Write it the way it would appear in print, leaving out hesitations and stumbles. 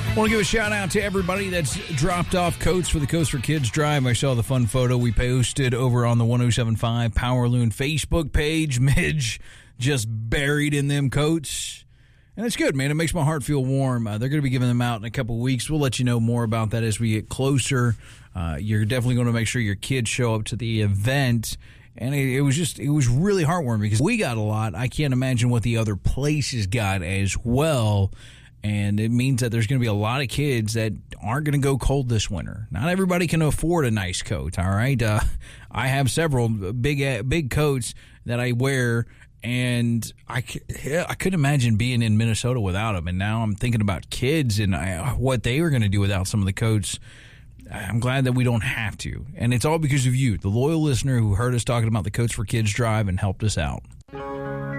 I want to give a shout out to everybody that's dropped off coats for the Coats for Kids drive. I saw the fun photo we posted over on the 107.5 Power Loon Facebook page. Midge just buried in them coats. And it's good, man. It makes my heart feel warm. They're going to be giving them out in a couple weeks. We'll let you know more about that as we get closer. You're definitely going to make sure your kids show up to the event. And it was really heartwarming because we got a lot. I can't imagine what the other places got as well. And it means that there's going to be a lot of kids that aren't going to go cold this winter. Not everybody can afford a nice coat, all right? I have several big coats that I wear, and I couldn't imagine being in Minnesota without them. And now I'm thinking about kids and what they were going to do without some of the coats. I'm glad that we don't have to. And it's all because of you, the loyal listener who heard us talking about the Coats for Kids drive and helped us out.